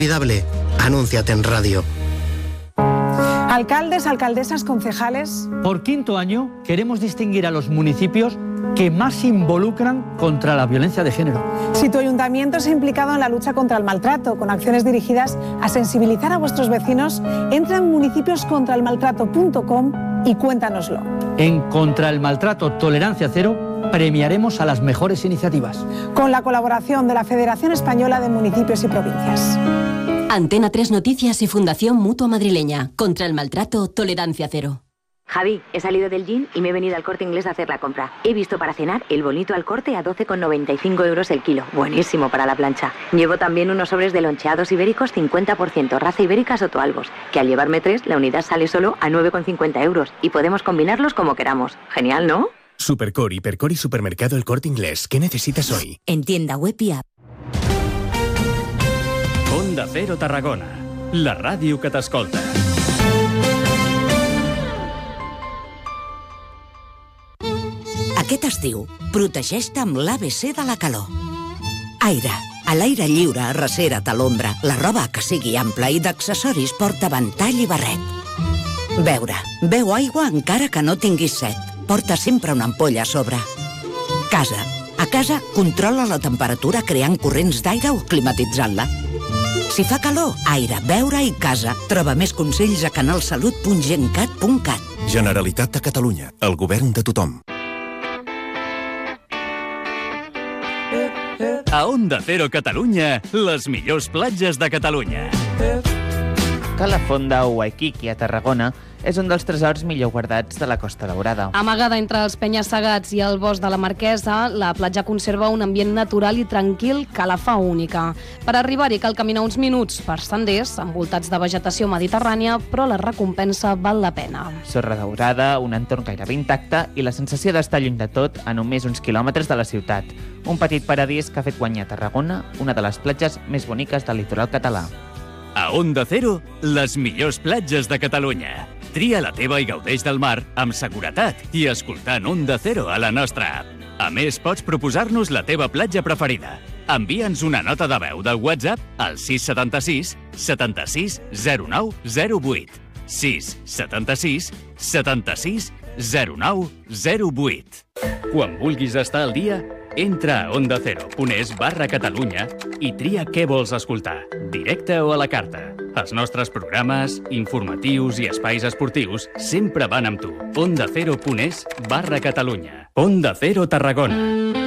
Anúnciate en radio. Alcaldes, alcaldesas, concejales. Por quinto año queremos distinguir a los municipios que más se involucran contra la violencia de género. Si tu ayuntamiento se ha implicado en la lucha contra el maltrato, con acciones dirigidas a sensibilizar a vuestros vecinos, entra en municipioscontraelmaltrato.com y cuéntanoslo. En Contra el Maltrato Tolerancia Cero premiaremos a las mejores iniciativas. Con la colaboración de la Federación Española de Municipios y Provincias. Antena 3 Noticias y Fundación Mutua Madrileña. Contra el Maltrato Tolerancia Cero. Javi, he salido del gym y me he venido al Corte Inglés a hacer la compra. He visto para cenar el bonito al Corte a 12,95 euros el kilo. Buenísimo para la plancha. Llevo también unos sobres de loncheados ibéricos 50%, raza ibérica Sotoalbos, que al llevarme 3, la unidad sale solo a 9,50 euros y podemos combinarlos como queramos. Genial, ¿no? Supercor, Hipercor y Supermercado El Corte Inglés. ¿Qué necesitas hoy? En tienda web y app. Onda Cero Tarragona, la ràdio que t'escolta. Aquest estiu, protegeix-te amb l'ABC de la calor. Aire. A l'aire lliure, arrecera't a l'ombra. La roba que sigui ampla i d'accessoris porta ventall i barret. Beure. Beu aigua encara que no tinguis set. Porta sempre una ampolla a sobre. Casa. A casa, controla la temperatura creant corrents d'aire o climatitzant-la. Si fa calor, aire, beure i casa. Troba més consells a canalsalut.gencat.cat. Generalitat de Catalunya, el govern de tothom. A Onda Cero Catalunya, les millors platges de Catalunya. Cala Fonda o Waikiki, a Tarragona, és un dels tresors millor guardats de la Costa Daurada. Amagada entre els penya-segats i el bosc de la Marquesa, la platja conserva un ambient natural i tranquil que la fa única. Per arribar-hi cal caminar uns minuts per senders envoltats de vegetació mediterrània, però la recompensa val la pena. Sorra daurada, un entorn gairebé intacte i la sensació d'estar lluny de tot a només uns quilòmetres de la ciutat. Un petit paradís que ha fet guanyar Tarragona una de les platges més boniques del litoral català. A Onda Cero, les millors platges de Catalunya. Tria la teva i gaudeix del mar amb seguretat i escoltant Onda Cero a la nostra app. A més, pots proposar-nos la teva platja preferida. Envia'ns una nota de veu del WhatsApp al 676 76 09 08. 676 76 09 08. Quan vulguis estar al dia, entra a ondacero.es/Catalunya i tria què vols escoltar, directe o a la carta. Els nostres programes, informatius i espais esportius sempre van amb tu. ondacero.es/Catalunya. Onda Cero Tarragona.